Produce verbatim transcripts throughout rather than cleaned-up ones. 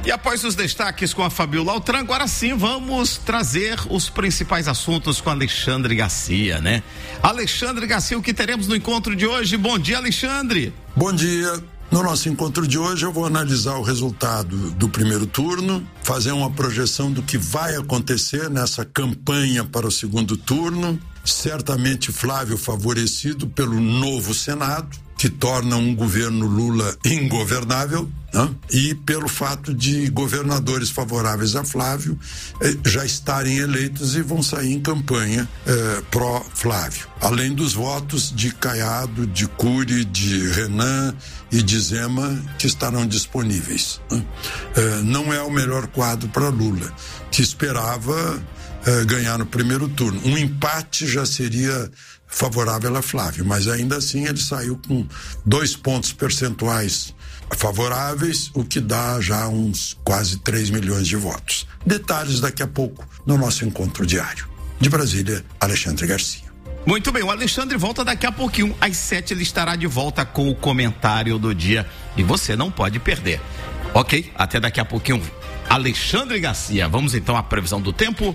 E após os destaques com a Fabiola Altran, agora sim vamos trazer os principais assuntos com Alexandre Garcia, né? Alexandre Garcia, o que teremos no encontro de hoje? Bom dia, Alexandre. Bom dia. No nosso encontro de hoje eu vou analisar o resultado do primeiro turno, fazer uma projeção do que vai acontecer nessa campanha para o segundo turno. Certamente Flávio favorecido pelo novo Senado, que torna um governo Lula ingovernável, né? E pelo fato de governadores favoráveis a Flávio eh, já estarem eleitos e vão sair em campanha eh, pró-Flávio. Além dos votos de Caiado, de Cury, de Renan e de Zema que estarão disponíveis, né? Eh, não é o melhor quadro para Lula, que esperava eh, ganhar no primeiro turno. Um empate já seria favorável a Flávio, mas ainda assim ele saiu com dois pontos percentuais favoráveis, o que dá já uns quase três milhões de votos. Detalhes daqui a pouco no nosso encontro diário. De Brasília, Alexandre Garcia. Muito bem, o Alexandre volta daqui a pouquinho. Às sete ele estará de volta com o comentário do dia e você não pode perder. Ok? Até daqui a pouquinho. Alexandre Garcia. Vamos então à previsão do tempo.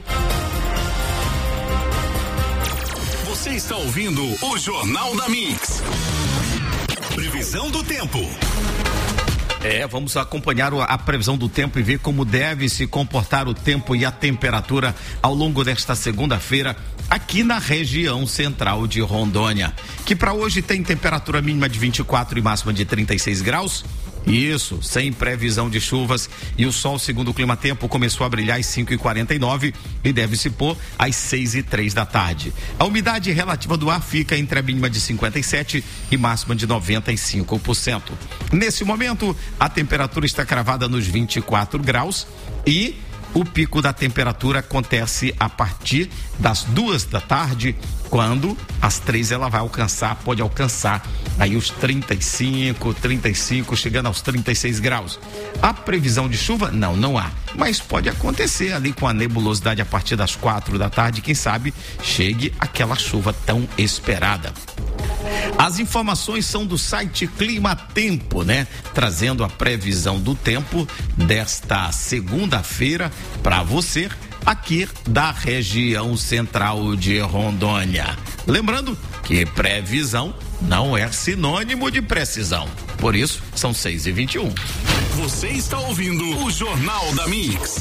Você está ouvindo o Jornal da Mix. Previsão do tempo. É, vamos acompanhar a previsão do tempo e ver como deve se comportar o tempo e a temperatura ao longo desta segunda-feira aqui na região central de Rondônia, que para hoje tem temperatura mínima de vinte e quatro e máxima de trinta e seis graus. Isso, sem previsão de chuvas, e o sol, segundo o Clima Tempo, começou a brilhar às cinco e quarenta e nove e deve se pôr às seis e três da tarde. A umidade relativa do ar fica entre a mínima de cinquenta e sete e máxima de noventa e cinco por cento. Nesse momento, a temperatura está cravada nos vinte e quatro graus e o pico da temperatura acontece a partir das duas da tarde, quando às três ela vai alcançar, pode alcançar aí os trinta e cinco, trinta e cinco, chegando aos trinta e seis graus. A previsão de chuva? Não, não há. Mas pode acontecer ali com a nebulosidade a partir das quatro da tarde, quem sabe chegue aquela chuva tão esperada. As informações são do site Clima Tempo, né? Trazendo a previsão do tempo desta segunda-feira para você aqui da região central de Rondônia. Lembrando que previsão não é sinônimo de precisão. Por isso, são seis e vinte e um. Você está ouvindo o Jornal da Mix.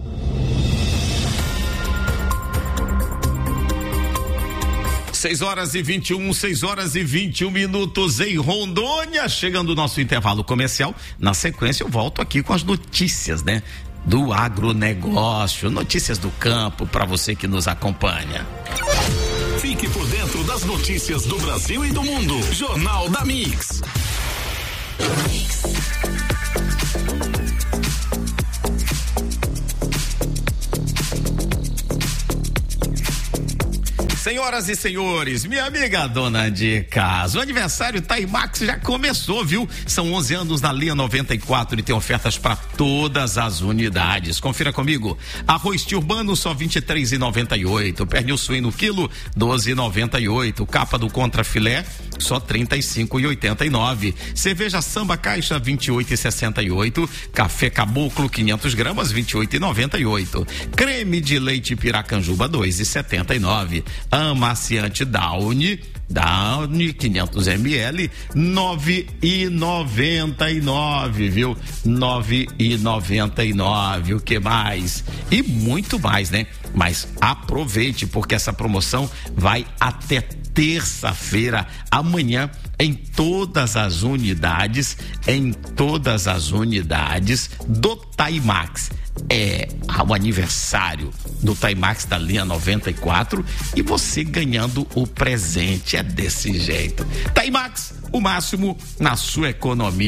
seis horas e vinte e um, seis horas e vinte e um minutos em Rondônia, chegando o nosso intervalo comercial. Na sequência eu volto aqui com as notícias, né? Do agronegócio, notícias do campo para você que nos acompanha. Fique por dentro das notícias do Brasil e do mundo. Jornal da Mix. Senhoras e senhores, minha amiga dona de casa, o aniversário Taimax já começou, viu? São onze anos na linha noventa e quatro e tem ofertas para todas as unidades. Confira comigo. Arroz urbano só vinte e três reais e noventa e oito centavos. Pernil suíno quilo doze reais e noventa e oito centavos. Capa do contra filé só trinta e cinco reais e oitenta e nove centavos. Cerveja Samba caixa vinte e oito reais e sessenta e oito centavos. Café Caboclo quinhentas gramas vinte e oito reais e noventa e oito centavos. Creme de leite Piracanjuba dois reais e setenta e nove centavos. Amaciante Downy, Downy quinhentos mililitros, nove reais e noventa e nove centavos, viu? nove reais e noventa e nove centavos. O que mais? E muito mais, né? Mas aproveite, porque essa promoção vai até terça-feira, amanhã, em todas as unidades, em todas as unidades do Taimax. É o aniversário do Taimax da linha noventa e quatro e você ganhando o presente. É desse jeito. Taimax, o máximo na sua economia.